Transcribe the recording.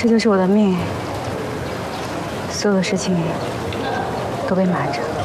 这就是我的命，所有的事情都被瞒着。